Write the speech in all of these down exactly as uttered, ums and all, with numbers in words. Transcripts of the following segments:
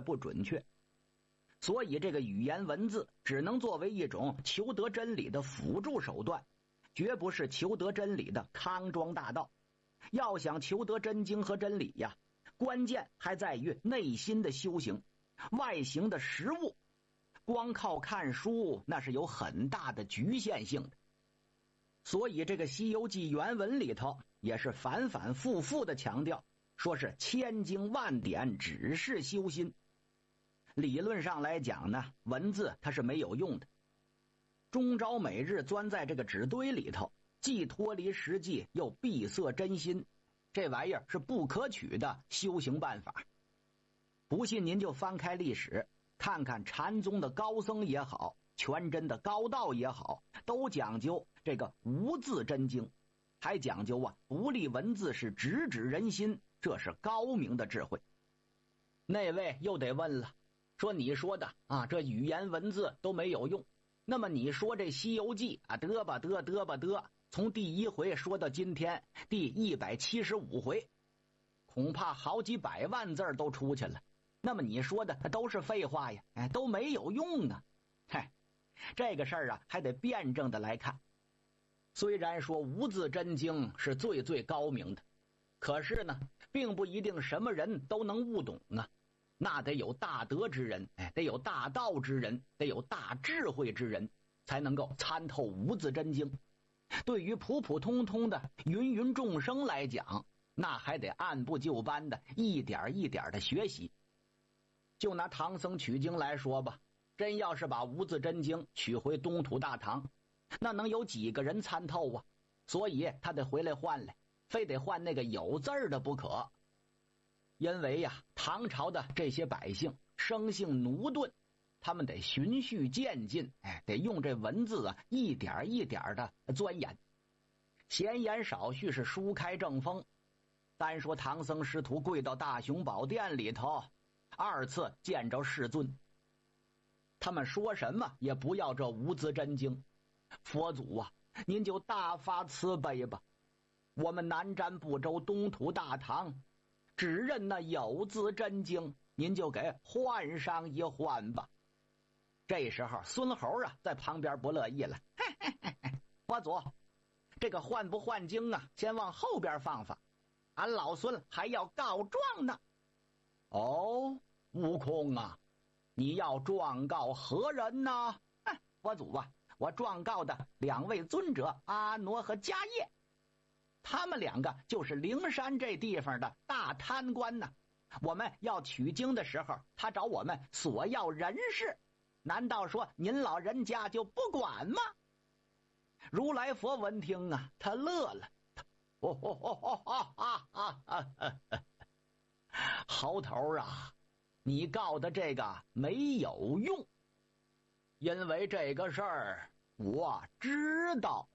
不准确。所以这个语言文字只能作为一种求得真理的辅助手段，绝不是求得真理的康庄大道。要想求得真经和真理呀，关键还在于内心的修行，外形的实物。光靠看书那是有很大的局限性的。所以这个《西游记》原文里头也是反反复复的强调，说是千经万典只是修心。理论上来讲呢，文字它是没有用的。终朝每日钻在这个纸堆里头，既脱离实际又闭塞真心，这玩意儿是不可取的修行办法。不信您就翻开历史，看看禅宗的高僧也好，全真的高道也好，都讲究这个无字真经，还讲究啊不立文字是直指人心，这是高明的智慧。那位又得问了，说你说的啊这语言文字都没有用，那么你说这《西游记》啊嘚吧嘚嘚吧嘚，从第一回说到今天第一百七十五回，恐怕好几百万字都出去了。那么你说的都是废话呀，哎，都没有用啊。嗨，这个事儿啊还得辩证的来看。虽然说无字真经是最最高明的，可是呢并不一定什么人都能悟懂啊。那得有大德之人，哎，得有大道之人，得有大智慧之人，才能够参透无字真经。对于普普通通的芸芸众生来讲，那还得按部就班的一点一点的学习。就拿唐僧取经来说吧，真要是把无字真经取回东土大唐，那能有几个人参透啊？所以他得回来换来，非得换那个有字儿的不可。因为呀，唐朝的这些百姓生性驽钝，他们得循序渐进，哎，得用这文字啊一点一点的钻研。闲言少叙是书开正风。单说唐僧师徒跪到大雄宝殿里头，二次见着世尊，他们说什么也不要这无字真经。佛祖啊，您就大发慈悲吧，我们南瞻部洲东土大唐只认那有字真经，您就给换上一换吧。这时候孙猴啊在旁边不乐意了，嘿嘿嘿嘿，佛祖，这个换不换经啊先往后边放放，俺老孙还要告状呢。哦，悟空啊，你要状告何人呢？哎，佛祖啊，我状告的两位尊者阿傩和迦叶，他们两个就是灵山这地方的大贪官呢。我们要取经的时候，他找我们索要人事，难道说您老人家就不管吗？如来佛闻听啊，他乐了，哦哦哦哦哦啊啊啊啊！猴头啊，你告的这个没有用，因为这个事儿我知道。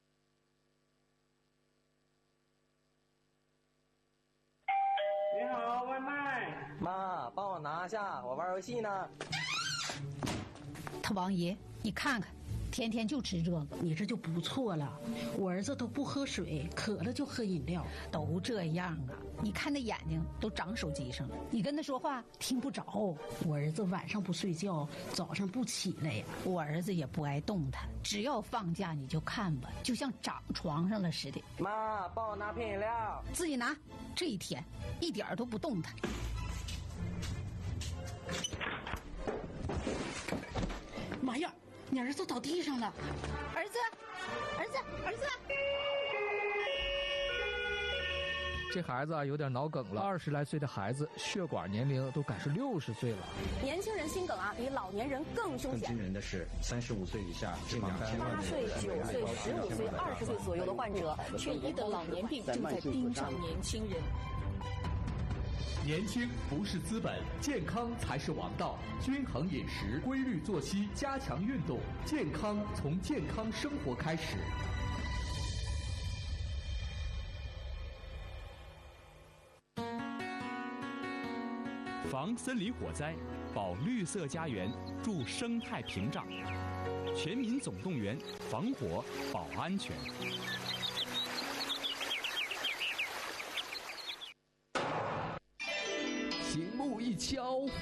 你好，外卖。 妈，帮我拿下，我玩游戏呢。 他王爷，你看看，天天就吃这个， 你这就不错了。我儿子都不喝水，渴了就喝饮料， 都这样啊。你看那眼睛都长手机上了，你跟他说话听不着。 我儿子晚上不睡觉，早上不起来呀。 我儿子也不爱动弹，只要放假你就看吧，就像长床上了似的。 妈，帮我拿瓶饮料。 自己拿。这一天一点都不动弹。 妈呀，你儿子倒地上了！ 儿子，儿子，儿子！ 这孩子啊有点脑梗了，二十来岁的孩子血管年龄都赶是六十岁了。 年轻人心梗啊，比老年人更凶险。 更惊人的是，三十五岁以下近两千万人， 八岁、九岁、十五岁、二十岁左右的患者，却医的老年病正在盯上年轻人。 年轻不是资本，健康才是王道。均衡饮食，规律作息，加强运动，健康从健康生活开始。 防森林火灾，保绿色家园，助生态屏障。全民总动员，防火保安全。 醒目一敲，